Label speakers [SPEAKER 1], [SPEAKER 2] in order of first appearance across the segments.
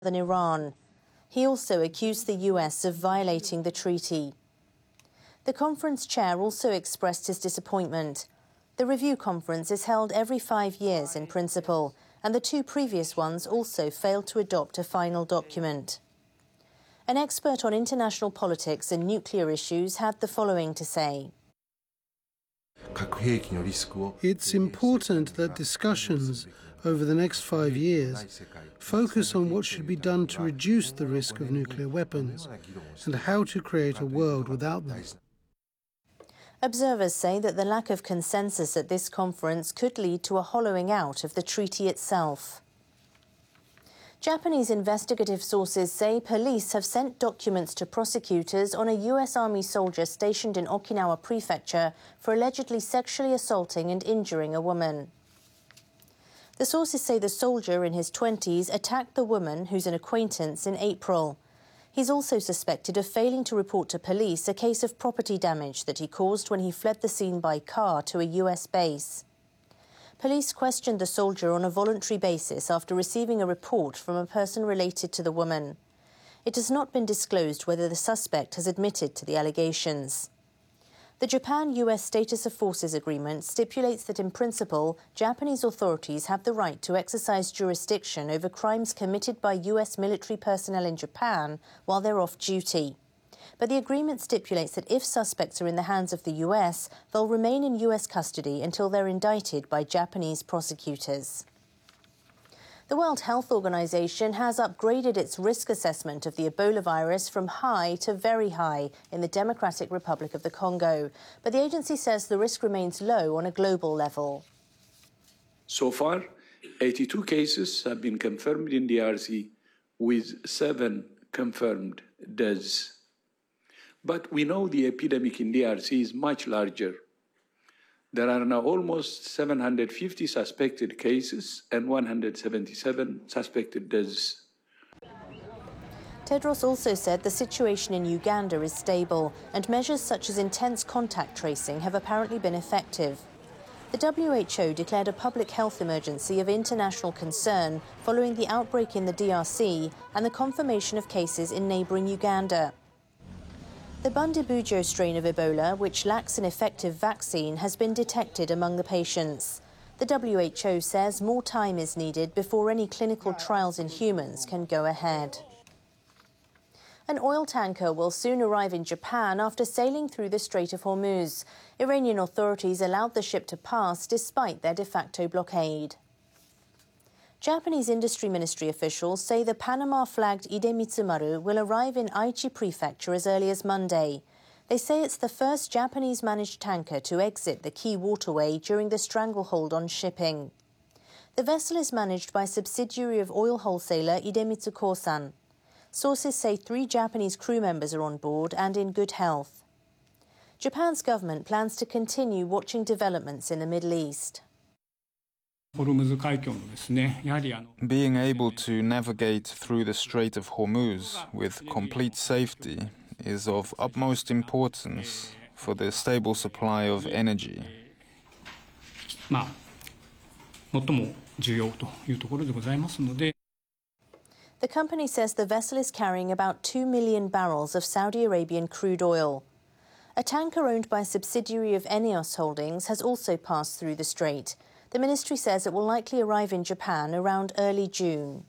[SPEAKER 1] than Iran. He also accused the US of violating the treaty. The conference chair also expressed his disappointment. The review conference is held every 5 years in principle, and the two previous ones also failed to adopt a final document. An expert on international politics and nuclear issues had the following to say.
[SPEAKER 2] It's important that discussions over the next 5 years focus on what should be done to reduce the risk of nuclear weapons and how to create a world without them.
[SPEAKER 1] Observers say that the lack of consensus at this conference could lead to a hollowing out of the treaty itself. Japanese investigative sources say police have sent documents to prosecutors on a US Army soldier stationed in Okinawa Prefecture for allegedly sexually assaulting and injuring a woman. The sources say the soldier in his 20s attacked the woman, who's an acquaintance, in April. He's also suspected of failing to report to police a case of property damage that he caused when he fled the scene by car to a US base. Police questioned the soldier on a voluntary basis after receiving a report from a person related to the woman. It has not been disclosed whether the suspect has admitted to the allegations. The Japan-US Status of Forces Agreement stipulates that in principle, Japanese authorities have the right to exercise jurisdiction over crimes committed by US military personnel in Japan while they're off duty. But the agreement stipulates that if suspects are in the hands of the US, they'll remain in US custody until they're indicted by Japanese prosecutors. The World Health Organization has upgraded its risk assessment of the Ebola virus from high to very high in the Democratic Republic of the Congo. But the agency says the risk remains low on a global level.
[SPEAKER 3] So far, 82 cases have been confirmed in DRC, with 7 confirmed deaths. But we know the epidemic in DRC is much larger. There are now almost 750 suspected cases and 177 suspected deaths.
[SPEAKER 1] Tedros also said the situation in Uganda is stable and measures such as intense contact tracing have apparently been effective. The WHO declared a public health emergency of international concern following the outbreak in the DRC and the confirmation of cases in neighbouring Uganda. The Bundibugyo strain of Ebola, which lacks an effective vaccine, has been detected among the patients. The WHO says more time is needed before any clinical trials in humans can go ahead. An oil tanker will soon arrive in Japan after sailing through the Strait of Hormuz. Iranian authorities allowed the ship to pass despite their de facto blockade. Japanese industry ministry officials say the Panama-flagged Idemitsu Maru will arrive in Aichi Prefecture as early as Monday. They say it's the first Japanese-managed tanker to exit the key waterway during the stranglehold on shipping. The vessel is managed by a subsidiary of oil wholesaler Idemitsu Kosan. Sources say 3 Japanese crew members are on board and in good health. Japan's government plans to continue watching developments in the Middle East.
[SPEAKER 4] Being able to navigate through the Strait of Hormuz with complete safety is of utmost importance for the stable supply of energy.
[SPEAKER 1] The company says the vessel is carrying about 2 million barrels of Saudi Arabian crude oil. A tanker owned by a subsidiary of Eneos Holdings has also passed through the strait. The ministry says it will likely arrive in Japan around early June.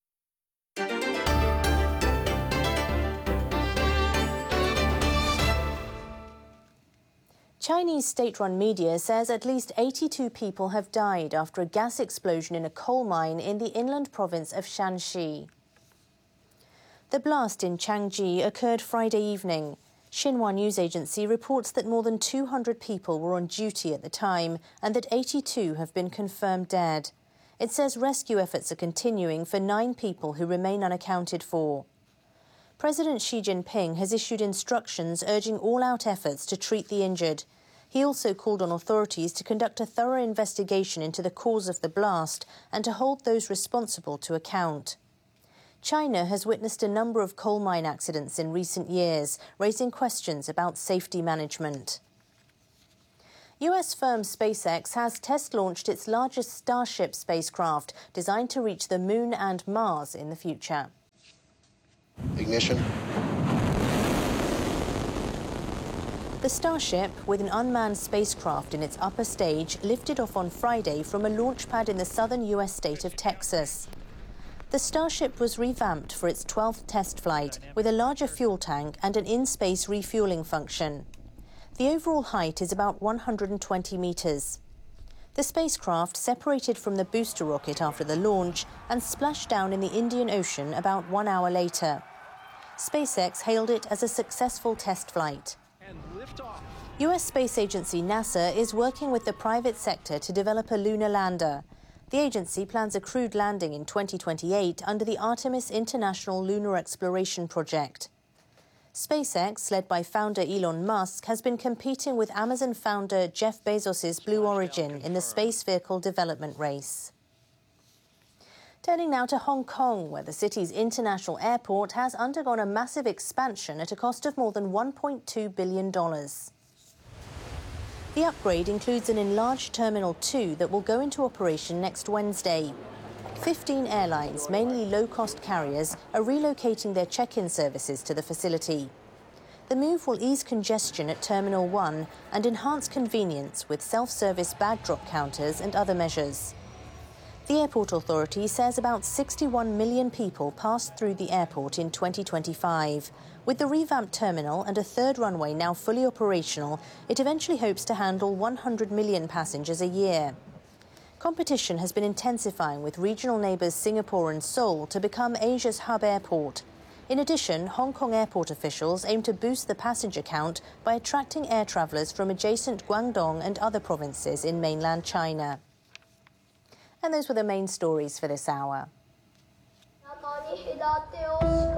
[SPEAKER 1] Chinese state-run media says at least 82 people have died after a gas explosion in a coal mine in the inland province of Shanxi. The blast in Changji occurred Friday evening. Xinhua news agency reports that more than 200 people were on duty at the time and that 82 have been confirmed dead. It says rescue efforts are continuing for 9 people who remain unaccounted for. President Xi Jinping has issued instructions urging all-out efforts to treat the injured. He also called on authorities to conduct a thorough investigation into the cause of the blast and to hold those responsible to account. China has witnessed a number of coal mine accidents in recent years, raising questions about safety management. US firm SpaceX has test-launched its largest Starship spacecraft, designed to reach the Moon and Mars in the future.
[SPEAKER 5] Ignition.
[SPEAKER 1] The Starship, with an unmanned spacecraft in its upper stage, lifted off on Friday from a launch pad in the southern U.S. state of Texas. The Starship was revamped for its 12th test flight with a larger fuel tank and an in-space refueling function. The overall height is about 120 meters. The spacecraft separated from the booster rocket after the launch and splashed down in the Indian Ocean about 1 hour later. SpaceX hailed it as a successful test flight. U.S. space agency NASA is working with the private sector to develop a lunar lander. The agency plans a crewed landing in 2028 under the Artemis International Lunar Exploration Project. SpaceX, led by founder Elon Musk, has been competing with Amazon founder Jeff Bezos' Blue Origin in the space vehicle development race. Turning now to Hong Kong, where the city's international airport has undergone a massive expansion at a cost of more than $1.2 billion. The upgrade includes an enlarged Terminal 2 that will go into operation next Wednesday. 15 airlines, mainly low-cost carriers, are relocating their check-in services to the facility. The move will ease congestion at Terminal 1 and enhance convenience with self-service bag drop counters and other measures. The airport authority says about 61 million people passed through the airport in 2025. With the revamped terminal and a third runway now fully operational, it eventually hopes to handle 100 million passengers a year. Competition has been intensifying with regional neighbours Singapore and Seoul to become Asia's hub airport. In addition, Hong Kong airport officials aim to boost the passenger count by attracting air travellers from adjacent Guangdong and other provinces in mainland China. And those were the main stories for this hour.